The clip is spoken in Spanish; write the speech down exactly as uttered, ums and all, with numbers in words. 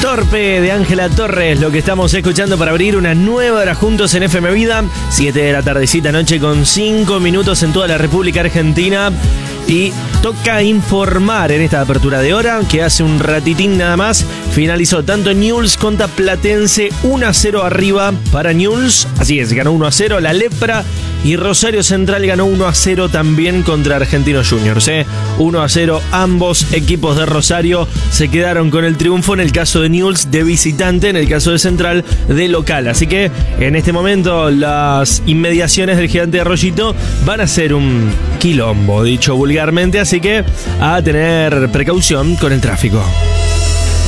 Torpe de Ángela Torres, lo que estamos escuchando para abrir una nueva hora juntos en F M Vida. siete de la tardecita noche con cinco minutos en toda la República Argentina. Y toca informar en esta apertura de hora que hace un ratitín nada más finalizó tanto Newell's contra Platense, uno a cero arriba para Newell's. Así es, ganó uno a cero la Lepra. Y Rosario Central ganó uno a cero también contra Argentinos Juniors. ¿eh? uno a cero, ambos equipos de Rosario se quedaron con el triunfo. En el caso de Newell's de visitante, en el caso de Central de local. Así que en este momento las inmediaciones del Gigante de Arroyito van a ser un quilombo, dicho vulgarmente. Así que a tener precaución con el tráfico.